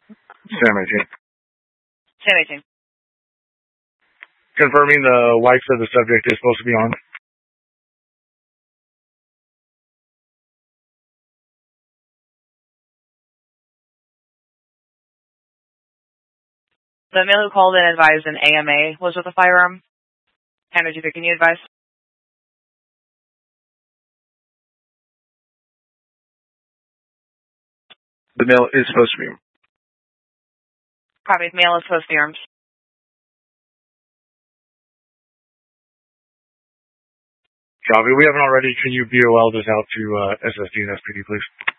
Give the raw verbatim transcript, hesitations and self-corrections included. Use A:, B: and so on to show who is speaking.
A: Sam eighteen.
B: Sam eighteen.
A: Confirming the wife of the subject is supposed to be armed.
B: The male who called in advised an A M A was with a firearm. Energy, can you advise?
C: The male is supposed to be armed.
B: Copy. Male is supposed to be armed.
A: Copy. We haven't already. Can you B O L this out to uh, S S D and S P D, please?